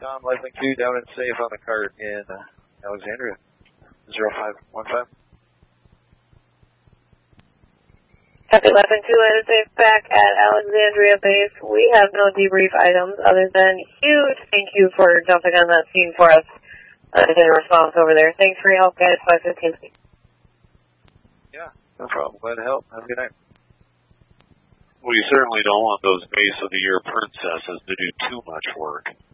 Tom, Lifelink 2, down and safe on the cart in Alexandria. 0515. Copy, Lifelink 2, land and safe back at Alexandria Base. We have no debrief items other than huge thank you for jumping on that scene for us and getting a response over there. Thanks for your help, guys. 515. Yeah, no problem. Glad to help. Have a good night. Well, you certainly don't want those Base of the Year princesses to do too much work.